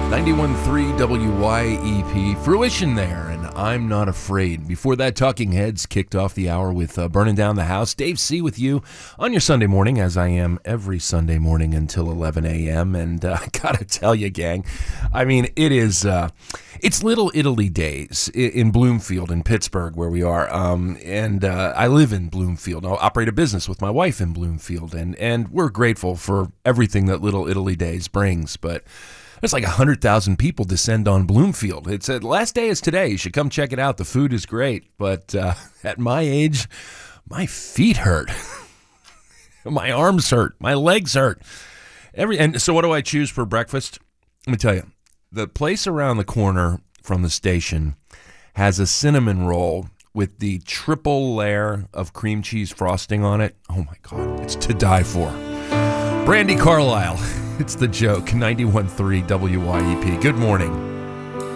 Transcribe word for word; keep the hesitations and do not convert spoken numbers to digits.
ninety-one point three W Y E P, Fruition there, and I'm Not Afraid. Before that, Talking Heads kicked off the hour with uh, Burning Down the House. Dave C. with you on your Sunday morning, as I am every Sunday morning until eleven a.m. And uh, I gotta tell you, gang, I mean, it is, uh, it's Little Italy days in Bloomfield, in Pittsburgh, where we are. Um, and uh, I live in Bloomfield. I operate a business with my wife in Bloomfield, and, and we're grateful for everything that Little Italy days brings, but there's like one hundred thousand people descend on Bloomfield. It's uh, last day is today. You should come check it out. The food is great. But uh, at my age, my feet hurt. My arms hurt. My legs hurt. Every And so what do I choose for breakfast? Let me tell you. The place around the corner from the station has a cinnamon roll with the triple layer of cream cheese frosting on it. Oh, my God. It's to die for. Brandy Carlisle. It's The Joke, ninety-one point three W Y E P. Good morning.